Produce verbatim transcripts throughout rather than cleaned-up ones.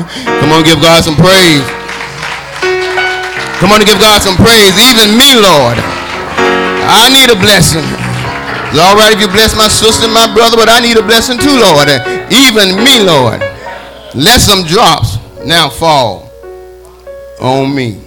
Come on, give God some praise. Come on and give God some praise. Even me, Lord. I need a blessing. It's all right if you bless my sister and my brother, but I need a blessing too, Lord. And even me, Lord. Let some drops now fall on me.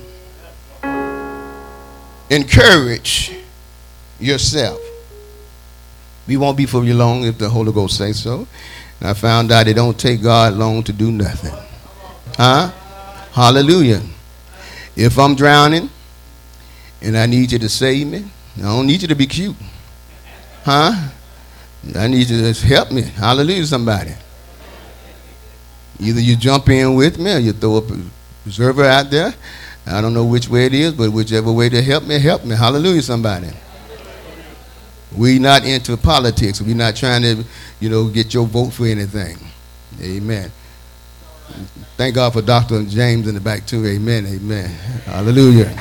Encourage yourself. We won't be for you long if the Holy Ghost says so. And I found out it don't take God long to do nothing. Huh? Hallelujah. If I'm drowning and I need you to save me, I don't need you to be cute. Huh? I need you to help me. Hallelujah, somebody. Either you jump in with me or you throw a preserver out there. I don't know which way it is, but whichever way to help me, help me. Hallelujah, somebody. We're not into politics. We're not trying to, you know, get your vote for anything. Amen. Thank God for Doctor James in the back too. Amen. Amen. Hallelujah.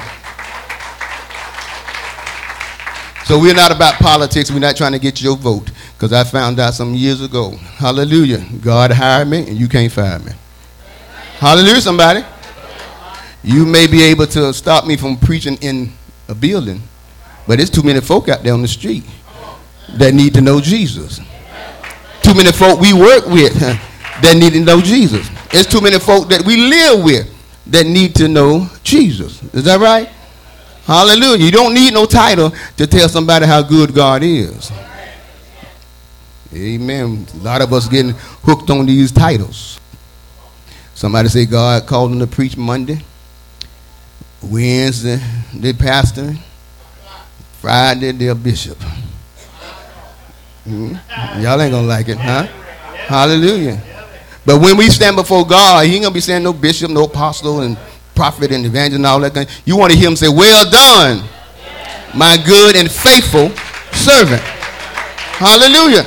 So we're not about politics. We're not trying to get your vote. Because I found out some years ago. Hallelujah. God hired me and you can't fire me. Hallelujah, somebody. You may be able to stop me from preaching in a building, but there's too many folk out there on the street that need to know Jesus. Too many folk we work with that need to know Jesus. There's too many folk that we live with that need to know Jesus. Is that right? Hallelujah. You don't need no title to tell somebody how good God is. Amen. A lot of us getting hooked on these titles. Somebody say God called them to preach Monday. Wednesday, they pastor. Friday, they're bishop. Mm-hmm. Y'all ain't gonna like it, huh? Hallelujah. But when we stand before God, he ain't gonna be saying no bishop, no apostle, and prophet and evangelist and all that thing. You want to hear him say, well done, my good and faithful servant. Hallelujah.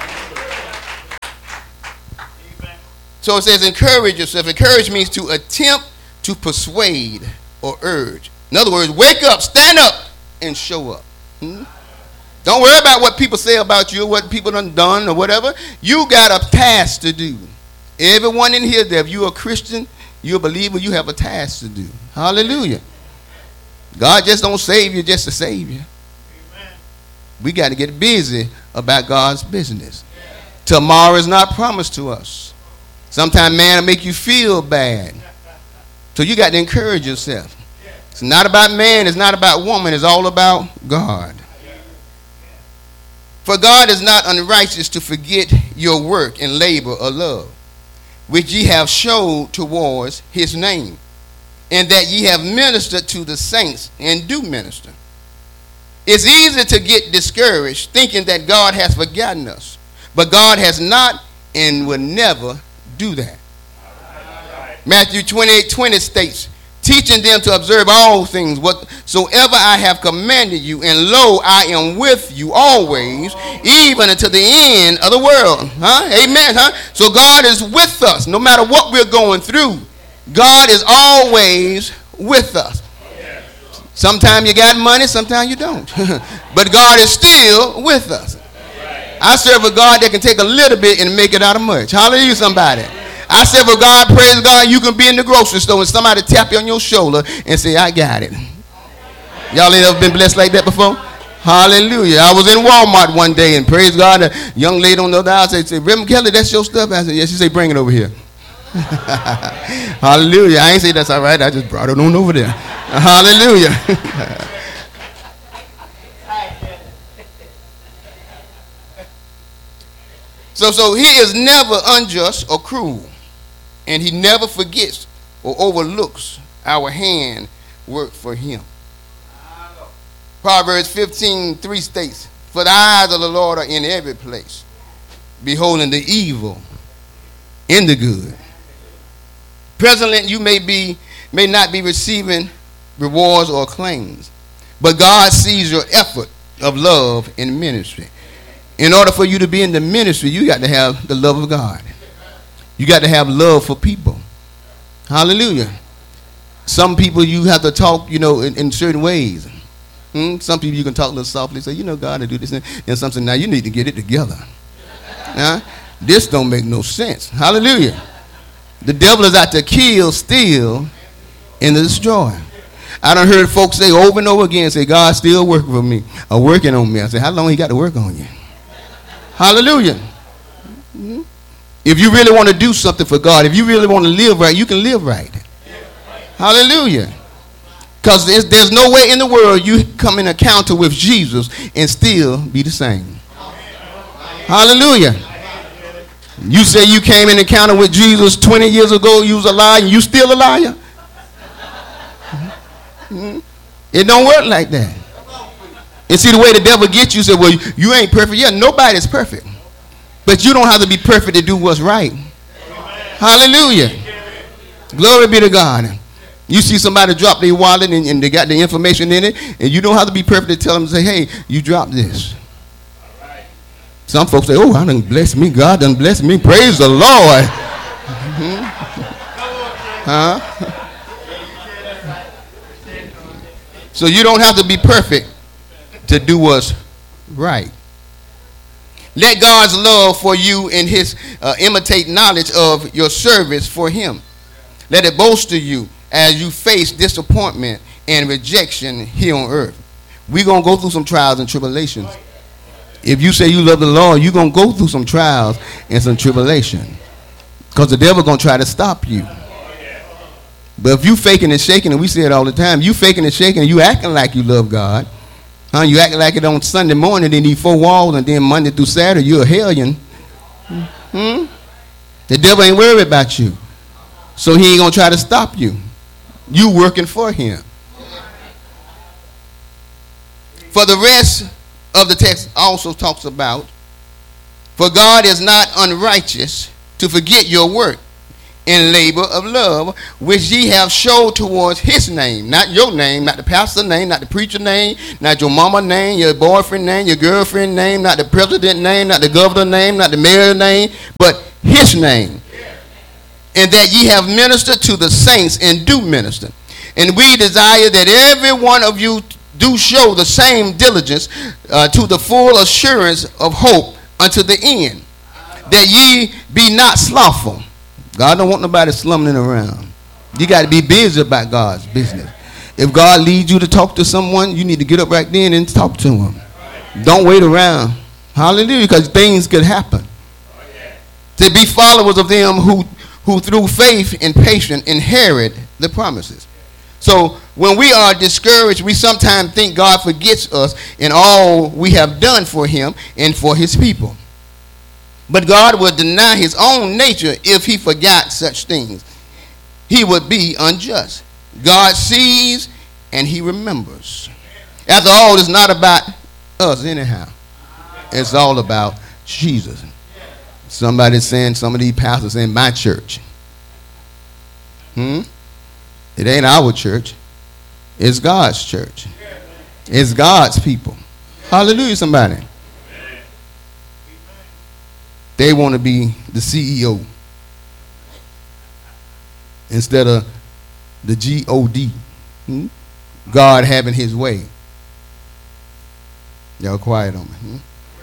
So it says encourage yourself. Encourage means to attempt to persuade or urge. In other words, wake up, stand up, and show up. Hmm? Don't worry about what people say about you, what people done done or whatever. You got a task to do. Everyone in here, that if you're a Christian, you're a believer, you have a task to do. Hallelujah. God just don't save you just to save you. Amen. We got to get busy about God's business. Tomorrow is not promised to us. Sometimes man will make you feel bad. So you got to encourage yourself. It's not about man, it's not about woman, it's all about God. For God is not unrighteous to forget your work and labor or love, which ye have showed towards his name, and that ye have ministered to the saints and do minister. It's easy to get discouraged thinking that God has forgotten us, but God has not and will never do that. Matthew twenty-eight twenty states, teaching them to observe all things whatsoever I have commanded you, and lo, I am with you always, even until the end of the world. Huh? Amen. Huh? So God is with us no matter what we're going through. God is always with us. Sometimes you got money, sometimes you don't. But God is still with us. I serve a God that can take a little bit and make it out of much. Hallelujah, somebody. I serve a God, praise God, you can be in the grocery store and somebody tap you on your shoulder and say, I got it. Y'all ain't ever been blessed like that before? Hallelujah. I was in Walmart one day and praise God, a young lady on the other aisle said, Reverend Kelly, that's your stuff? I said, yes. She said, bring it over here. Hallelujah. I ain't say that's all right. I just brought it on over there. Hallelujah. So, so he is never unjust or cruel, and he never forgets or overlooks our hand work for him. Proverbs fifteen three states, for the eyes of the Lord are in every place, beholding the evil and the good. Presently, you may be may not be receiving rewards or claims, but God sees your effort of love in ministry. In order for you to be in the ministry, you got to have the love of God. You got to have love for people. Hallelujah. Some people you have to talk, you know, in, in certain ways. Hmm? Some people you can talk a little softly, say, you know, God, I do this. And some say, now you need to get it together. Huh? This don't make no sense. Hallelujah. The devil is out to kill, steal, and to destroy. I done heard folks say over and over again, say, God's still working for me, or working on me. I say, how long he got to work on you? Hallelujah. Mm-hmm. If you really want to do something for God, if you really want to live right, you can live right. Hallelujah. Because there's, there's no way in the world you come in encounter with Jesus and still be the same. Hallelujah. You say you came in encounter with Jesus twenty years ago, you was a liar, and you still a liar? Mm-hmm. It don't work like that. And see, the way the devil gets you, say, well, you ain't perfect. Yeah, nobody's perfect. But you don't have to be perfect to do what's right. Hallelujah. Glory be to God. You see somebody drop their wallet and, and they got the information in it, and you don't have to be perfect to tell them, say, hey, you dropped this. Some folks say, oh, I done bless me. God done bless me. Praise the Lord. Mm-hmm. Huh? So you don't have to be perfect to do what's right. Let God's love for you and his uh, imitate knowledge of your service for him. Let it bolster you as you face disappointment and rejection here on earth. We're going to go through some trials and tribulations. If you say you love the Lord, you're going to go through some trials and some tribulation. Because the devil going to try to stop you. But if you faking and shaking, and we say it all the time, you faking and shaking, and you acting like you love God, huh? You acting like it on Sunday morning, then need four walls, and then Monday through Saturday, you're a hellion. Hmm? The devil ain't worried about you. So he ain't going to try to stop you. You working for him. For the rest of the text also talks about, for God is not unrighteous to forget your work and labor of love, which ye have showed towards his name. Not your name, not the pastor's name, not the preacher's name, not your mama's name, your boyfriend name, your girlfriend's name, not the president's name, not the governor's name, not the mayor's name, but his name. And that ye have ministered to the saints and do minister. And we desire that every one of you do show the same diligence uh, to the full assurance of hope unto the end, that ye be not slothful. God don't want nobody slumming around. You got to be busy about God's business. If God leads you to talk to someone, you need to get up right then and talk to him. Don't wait around. Hallelujah, because things could happen. To be followers of them who, who through faith and patience inherit the promises. So when we are discouraged, we sometimes think God forgets us in all we have done for him and for his people. But God would deny his own nature if he forgot such things. He would be unjust. God sees and he remembers. After all, it's not about us anyhow. It's all about Jesus. Somebody saying, some of these pastors saying, my church. Hmm? It ain't our church. It's God's church. It's God's people. Hallelujah, somebody. They want to be the C E O instead of the G O D. Hmm? God having his way. Y'all quiet on me. Hmm?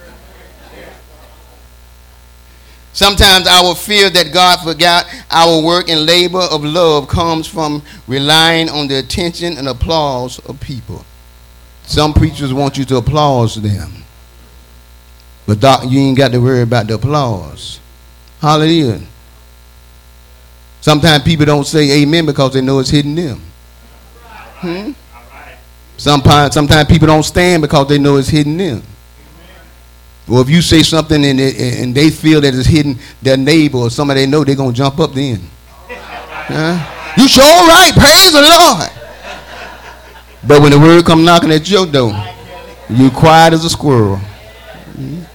Sometimes our fear that God forgot our work and labor of love comes from relying on the attention and applause of people. Some preachers want you to applaud them. But doc, you ain't got to worry about the applause. Hallelujah. Sometimes people don't say amen because they know it's hitting them. Hmm? Sometimes, sometimes people don't stand because they know it's hitting them. Well, if you say something and, it, and they feel that it's hitting their neighbor or somebody they know, they're going to jump up then. Huh? You sure right. Praise the Lord. But when the word come knocking at your door, you quiet as a squirrel. Mm-hmm.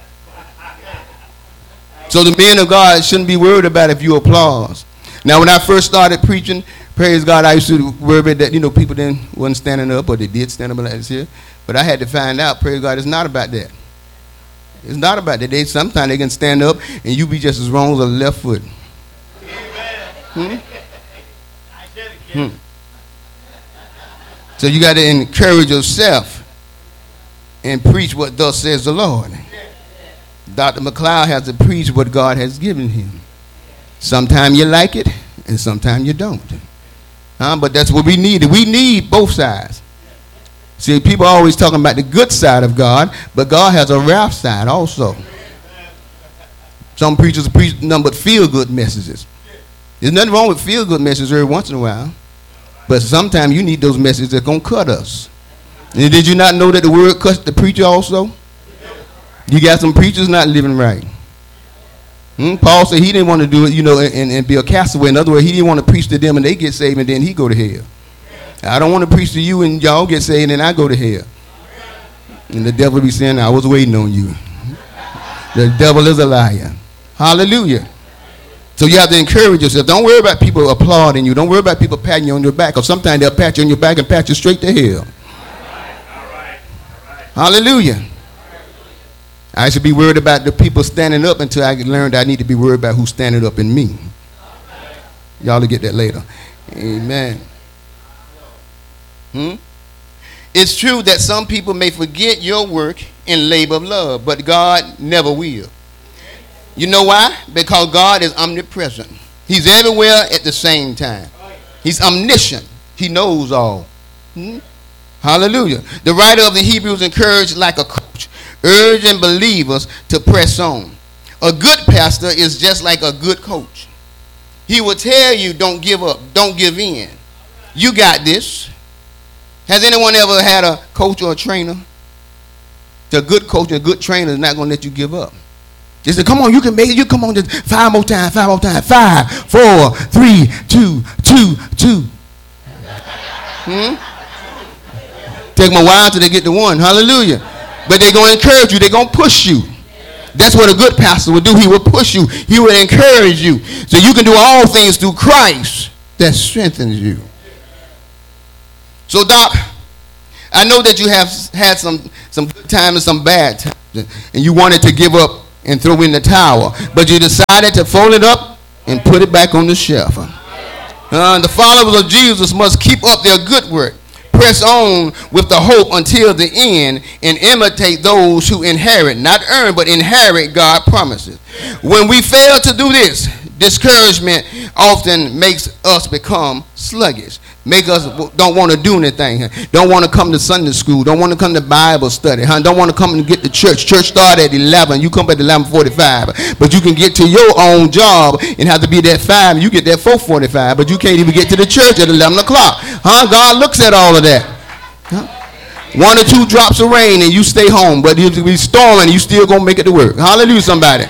So the men of God shouldn't be worried about if you applause. Now, when I first started preaching, praise God, I used to worry about that, you know, people then wasn't standing up, or they did stand up like this here. But I had to find out, praise God, it's not about that. It's not about that. They sometimes they can stand up and you be just as wrong as a left foot. Hmm? Hmm. So you got to encourage yourself and preach what thus says the Lord. Doctor McLeod has to preach what God has given him. Sometimes you like it, and sometimes you don't. Huh? But that's what we need. We need both sides. See, people are always talking about the good side of God, but God has a wrath side also. Some preachers preach nothing but feel-good messages. There's nothing wrong with feel-good messages every once in a while, but sometimes you need those messages that are going to cut us. And did you not know that the word cuts the preacher also? You got some preachers not living right. Hmm? Paul said he didn't want to do it, you know, and, and be a castaway. In other words, he didn't want to preach to them and they get saved and then he go to hell. I don't want to preach to you and y'all get saved and I go to hell. And the devil be saying, I was waiting on you. The devil is a liar. Hallelujah. So you have to encourage yourself. Don't worry about people applauding you. Don't worry about people patting you on your back. Because sometimes they'll pat you on your back and pat you straight to hell. All right, all right, all right. Hallelujah. I should be worried about the people standing up until I learned I need to be worried about who's standing up in me. Y'all will get that later. Amen. Hmm? It's true that some people may forget your work and labor of love, but God never will. You know why? Because God is omnipresent. He's everywhere at the same time. He's omniscient. He knows all. Hmm? Hallelujah. The writer of the Hebrews encouraged like a coach, urging believers to press on. A good pastor is just like a good coach. He will tell you, don't give up, don't give in. You got this. Has anyone ever had a coach or a trainer? The good coach and a good trainer is not going to let you give up. They say, come on, you can make it. You come on, just five more times, five more times. Five, four, three, two, two, two. Hmm? Take them a while till they get to one. Hallelujah. But they're going to encourage you. They're going to push you. That's what a good pastor would do. He would push you. He would encourage you. So you can do all things through Christ that strengthens you. So, Doc, I know that you have had some, some good times and some bad times. And you wanted to give up and throw in the towel. But you decided to fold it up and put it back on the shelf. Uh, the followers of Jesus must keep up their good work. Press on with the hope until the end and imitate those who inherit, not earn, but inherit God's promises. When we fail to do this, discouragement often makes us become sluggish. Make us don't want to do anything. Don't want to come to Sunday school. Don't want to come to Bible study. Huh? Don't want to come and get to church. Church start at eleven. You come at eleven forty-five. But you can get to your own job and have to be there at five. You get there at four forty-five. But you can't even get to the church at eleven o'clock. Huh? God looks at all of that. Huh? One or two drops of rain and you stay home. But it'll be storming and you still going to make it to work. Hallelujah, somebody.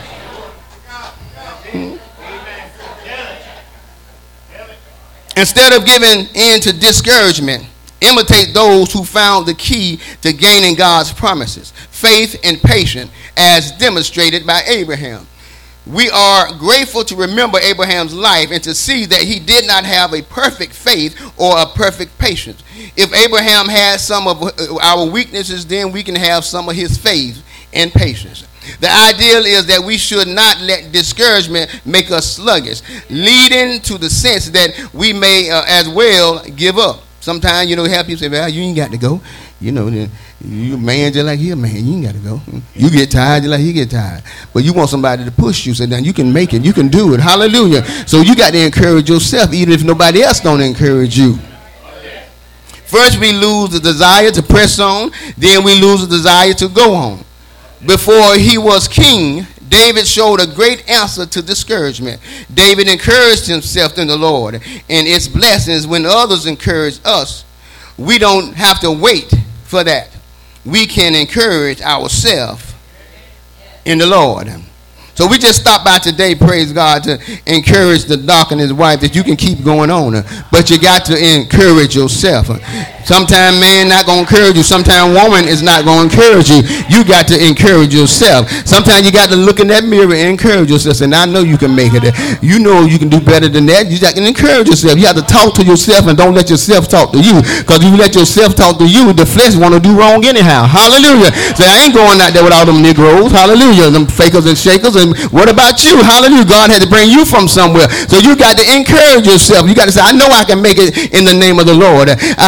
Instead of giving in to discouragement, imitate those who found the key to gaining God's promises, faith and patience, as demonstrated by Abraham. We are grateful to remember Abraham's life and to see that he did not have a perfect faith or a perfect patience. If Abraham had some of our weaknesses, then we can have some of his faith and patience. The ideal is that we should not let discouragement make us sluggish, leading to the sense that we may uh, as well give up. Sometimes, you know, have people say, well, you ain't got to go. You know, you man just like he a man. You ain't got to go. You get tired just like he get tired. But you want somebody to push you. Say, now you can make it. You can do it. Hallelujah. So you got to encourage yourself, even if nobody else don't encourage you. First, we lose the desire to press on. Then we lose the desire to go on. Before he was king, David showed a great answer to discouragement. David encouraged himself in the Lord and its blessings. When others encourage us, we don't have to wait for that. We can encourage ourselves in the Lord. So we just stopped by today, praise God, to encourage the doc and his wife that you can keep going on. But you got to encourage yourself. Sometimes man not going to encourage you. Sometimes woman is not going to encourage you. You got to encourage yourself. Sometimes you got to look in that mirror and encourage yourself. And I know you can make it. You know you can do better than that. You got to encourage yourself. You have to talk to yourself and don't let yourself talk to you. Because if you let yourself talk to you, the flesh want to do wrong anyhow. Hallelujah. So I ain't going out there with all them Negroes. Hallelujah. Them fakers and shakers. And what about you? Hallelujah. God had to bring you from somewhere. So you got to encourage yourself. You got to say, I know I can make it in the name of the Lord. I heard a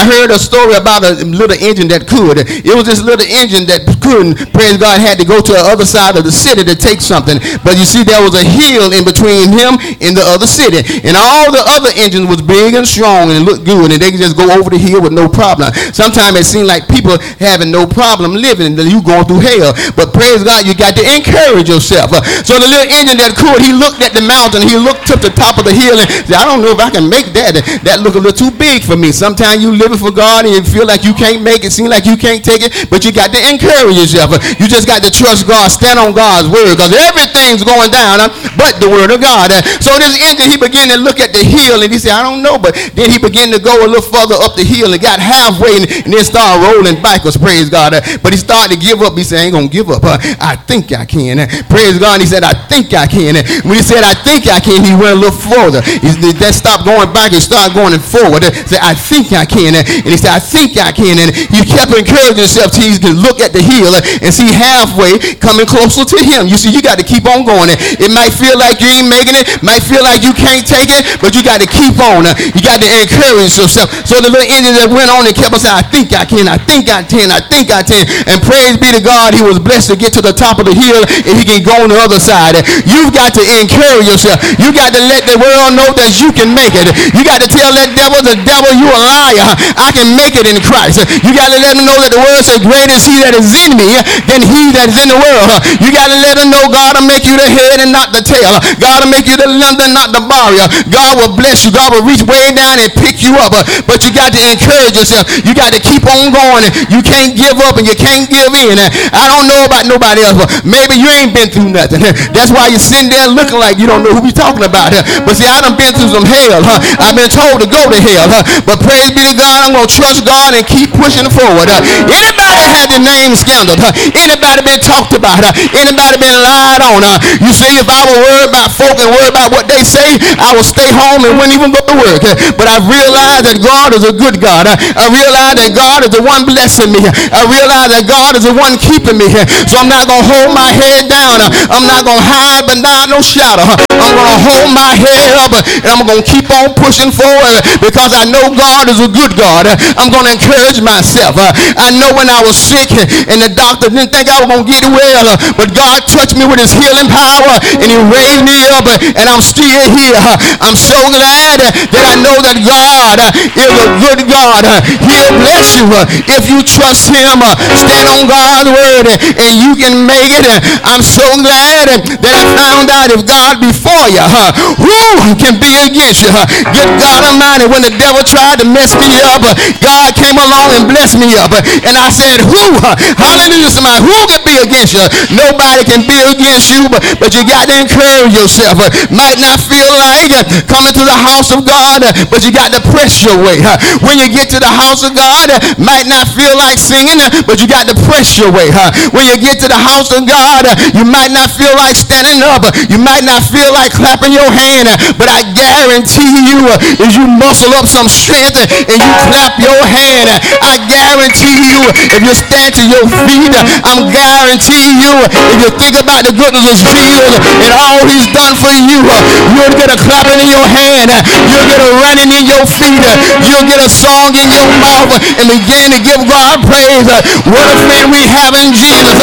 story about a little engine that could. It was this little engine that couldn't, praise God, had to go to the other side of the city to take something. But you see, there was a hill in between him and the other city. And all the other engines was big and strong and looked good, and they could just go over the hill with no problem. Sometimes it seemed like people having no problem living, and you going through hell. But praise God, you got to encourage yourself. So the little engine that could, he looked at the mountain, he looked to the top of the hill and said, I don't know if I can make that. That look a little too big for me. Sometimes you living for God and you feel like you can't make it, seem like you can't take it, but you got to encourage yourself. You just got to trust God, stand on God's word, because everything's going down but the word of God. So this engine, he began to look at the hill and he said, I don't know, but then he began to go a little further up the hill and got halfway and, and then started rolling backwards, praise God. But he started to give up. He said, I ain't going to give up. I think I can. Praise God. He said, I think I can. When he said, I think I can, he went a little further. He that stopped going back and started going forward. He said, I think I can. And he said, I think I can. And he kept encouraging himself till he could look at the hill and see halfway coming closer to him. You see, you got to keep on going. It might feel like you ain't making it, might feel like you can't take it, but you got to keep on. You got to encourage yourself. So the little engine that went on and kept on saying, I think I can, I think I can, I think I can. And praise be to God, he was blessed to get to the top of the hill and he can go on the other side. You've got to encourage yourself. You got to let the world know that you can make it. You got to tell that devil, the devil, you a liar. I can make it in Christ. You got to let him know that the word says, greater is he that is in me than he that is in the world. You got to let him know God will make you the head and not the tail. God will make you the lender, not the barrier. God will bless you. God will reach way down and pick you up. But you got to encourage yourself. You got to keep on going. You can't give up and you can't give in. I don't know about nobody else, but maybe you ain't been through nothing. That's why you're sitting there looking like you don't know who we're talking about. But see, I done been through some hell. I've been told to go to hell. But praise be to God, I'm going to trust God and keep pushing forward. Anybody had their name scandaled? Anybody been talked about? Anybody been lied on? You see, if I were worried about folk and worried about what they say, I would stay home and wouldn't even go to work. But I realized that God is a good God. I realized that God is the one blessing me. I realized that God is the one keeping me. So I'm not going to hold my head down. I'm not going to hide behind no shadow. I'm going to hold my head up and I'm going to keep on pushing forward because I know God is a good God. I'm going to encourage myself. I know when I was sick and the doctor didn't think I was going to get well, but God touched me with his healing power and he raised me up and I'm still here. I'm so glad that I know that God is a good God. He'll bless you if you trust him. Stand on God's word and you can make it. I'm so glad that I found out if God be for you, who can be against you? Good God Almighty, when the devil tried to mess me up, God came along and blessed me up. And I said, who? Hallelujah, somebody. Who can be against you? Nobody can be against you, but, but you got to encourage yourself. Might not feel like coming to the house of God, but you got to press your way. When you get to the house of God, might not feel like singing, but you got to press your way. When you get to the house of God, you might not feel like standing up. You might not feel like clapping your hand, but I guarantee you, if you muscle up some strength and you clap your hand, I guarantee you, if you stand to your feet, I'm guaranteeing you, if you think about the goodness of Jesus and all he's done for you, you'll get a clapping in your hand, you'll get a running in your feet, you'll get a song in your mouth and begin to give God praise. What a friend we have in Jesus.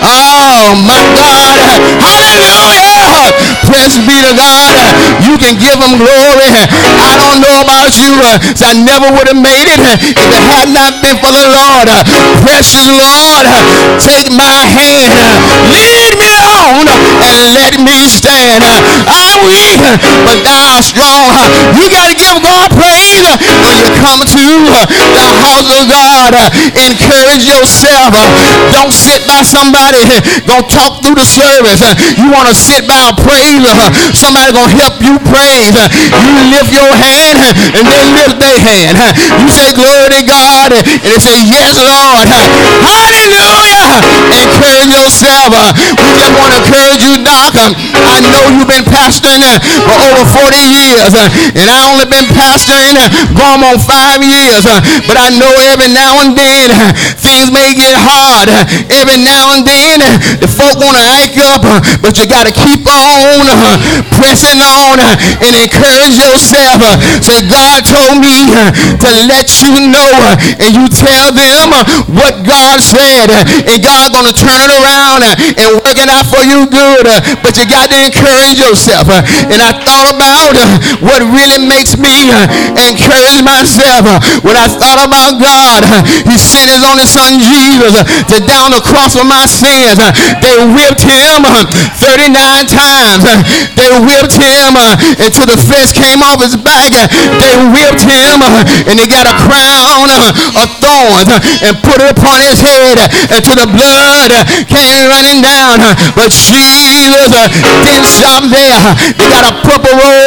Oh my God. Hallelujah. Praise be to God. You can give him glory. I don't know about you, so I never would have made it if it had not been for the Lord. Precious Lord, take my hand, lead me on and let me stand. I'm weak, but thou art strong. You got to give God praise when you come to the house of God. Encourage yourself. Don't sit by somebody gonna talk through the service. You want to sit by a praise. Somebody gonna help you praise. You lift your hand and they lift their hand. You say glory to God and they say yes Lord. Hallelujah. encourage yourself. We just want to encourage you, Doc. I know you've been pastoring for over forty years, and I only been pastoring going on five years, but I know every now and then things may get hard. Every now and then the folk want to act up, but you got to keep on pressing on and encourage yourself. Say, God told me to let you know, and you tell them what God said, and God gonna turn it around and work it out for you good. But you got to encourage yourself. And I thought about what really makes me encourage myself. When I thought about God, he sent his only son Jesus to down the cross for my sins. They whipped him thirty-nine times. They whipped him until the flesh came off his back. They whipped him and they got a crown of thorns and put it upon his head until the blood came running down. But Jesus didn't stop there. They got a purple robe